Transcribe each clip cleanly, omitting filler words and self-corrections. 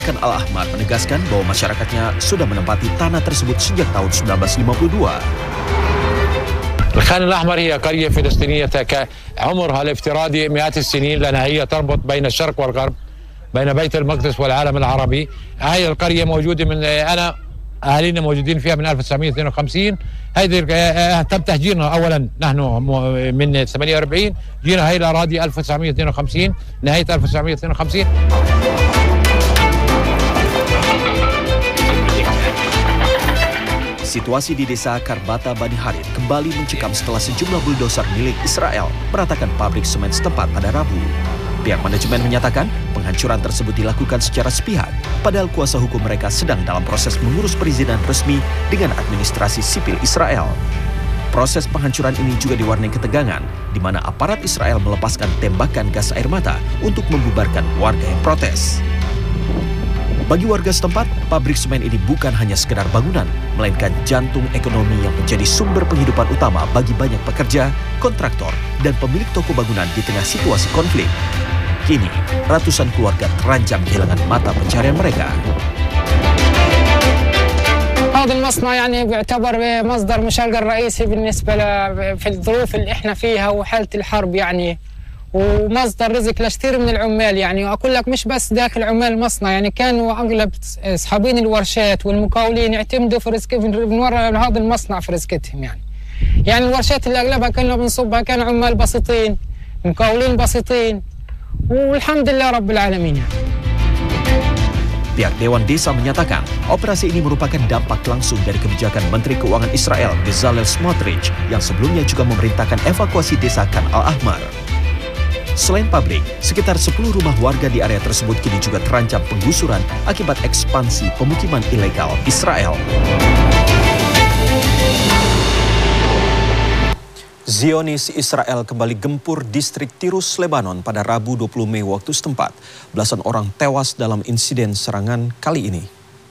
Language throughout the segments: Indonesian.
Al-Ahmar menegaskan bahwa masyarakatnya sudah menempati tanah tersebut sejak tahun 1952. الخان الأحمر هي قرية فلسطينية عمرها الافتراضي مئات السنين، لأنها هي تربط بين الشرق والغرب، بين بيت المقدس والعالم العربي. هذه القرية موجودة من أهالينا موجودين فيها من 1952. هذه تم تهجيرنا أولا، نحن من 48 جينا هاي الأراضي 1952 نهاية 1952. Situasi di desa Karbata Bani Harid kembali mencekam setelah sejumlah bulldozer milik Israel meratakan pabrik semen setempat pada Rabu. Pihak manajemen menyatakan penghancuran tersebut dilakukan secara sepihak, padahal kuasa hukum mereka sedang dalam proses mengurus perizinan resmi dengan administrasi sipil Israel. Proses penghancuran ini juga diwarnai ketegangan, di mana aparat Israel melepaskan tembakan gas air mata untuk membubarkan warga yang protes. Bagi warga setempat, pabrik semen ini bukan hanya sekedar bangunan, melainkan jantung ekonomi yang menjadi sumber penghidupan utama bagi banyak pekerja, kontraktor, dan pemilik toko bangunan di tengah situasi konflik. Kini, ratusan keluarga terancam kehilangan mata pencarian mereka. هذا المصنع يعني بيعتبر مصدر مشغل رئيسي بالنسبة في الظروف اللي احنا فيها وحالة الحرب يعني، ومصدر رزق لكثير من العمال يعني. واقول لك مش بس داخل عمال المصنع، يعني كانوا اغلب اصحابين الورشات والمقاولين يعتمدوا في رزقهم من وراء هذا المصنع في رزقتهم يعني الورشات اللي اغلبها كنا بنصبها كانوا عمال بسيطين، مقاولين بسيطين، والحمد لله رب العالمين يعني. Pihak Dewan Desa menyatakan operasi ini merupakan dampak langsung dari kebijakan Menteri Keuangan Israel Bezalel Smotrich yang sebelumnya juga memerintahkan evakuasi desa Khan Al-Ahmar. Selain pabrik, sekitar 10 rumah warga di area tersebut kini juga terancam penggusuran akibat ekspansi pemukiman ilegal Israel. Zionis Israel kembali gempur distrik Tirus, Lebanon pada Rabu 20 Mei waktu setempat. Belasan orang tewas dalam insiden serangan kali ini.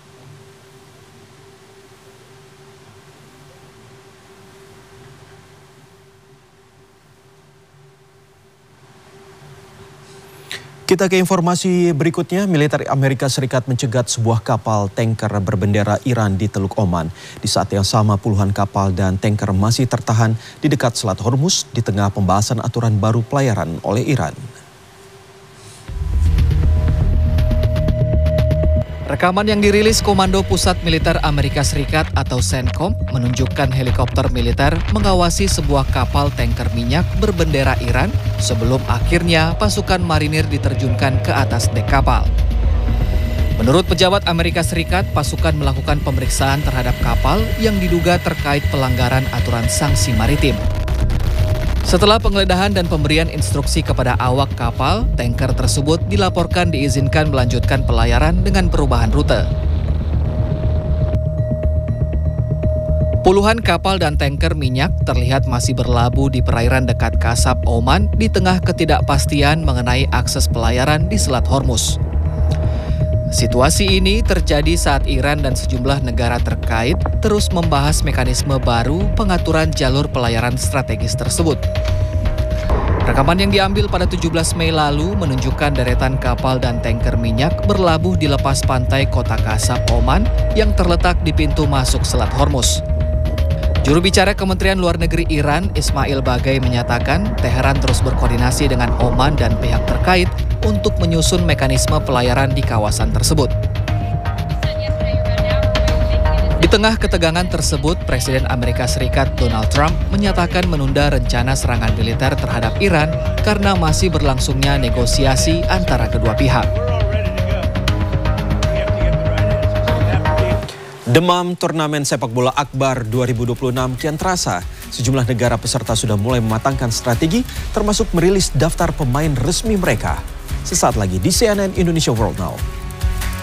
Kita ke informasi berikutnya. Militer Amerika Serikat mencegat sebuah kapal tanker berbendera Iran di Teluk Oman. Di saat yang sama puluhan kapal dan tanker masih tertahan di dekat Selat Hormuz di tengah pembahasan aturan baru pelayaran oleh Iran. Rekaman yang dirilis Komando Pusat Militer Amerika Serikat atau CENTCOM menunjukkan helikopter militer mengawasi sebuah kapal tanker minyak berbendera Iran sebelum akhirnya pasukan marinir diterjunkan ke atas dek kapal. Menurut pejabat Amerika Serikat, pasukan melakukan pemeriksaan terhadap kapal yang diduga terkait pelanggaran aturan sanksi maritim. Setelah penggeledahan dan pemberian instruksi kepada awak kapal, tanker tersebut dilaporkan diizinkan melanjutkan pelayaran dengan perubahan rute. Puluhan kapal dan tanker minyak terlihat masih berlabuh di perairan dekat Kasab, Oman di tengah ketidakpastian mengenai akses pelayaran di Selat Hormuz. Situasi ini terjadi saat Iran dan sejumlah negara terkait terus membahas mekanisme baru pengaturan jalur pelayaran strategis tersebut. Rekaman yang diambil pada 17 Mei lalu menunjukkan deretan kapal dan tanker minyak berlabuh di lepas pantai kota Kasab, Oman yang terletak di pintu masuk Selat Hormuz. Juru bicara Kementerian Luar Negeri Iran, Ismail Bagai, menyatakan Teheran terus berkoordinasi dengan Oman dan pihak terkait untuk menyusun mekanisme pelayaran di kawasan tersebut. Di tengah ketegangan tersebut, Presiden Amerika Serikat Donald Trump menyatakan menunda rencana serangan militer terhadap Iran karena masih berlangsungnya negosiasi antara kedua pihak. Demam turnamen sepak bola Akbar 2026 kian terasa. Sejumlah negara peserta sudah mulai mematangkan strategi, termasuk merilis daftar pemain resmi mereka. Sesaat lagi di CNN Indonesia World Now.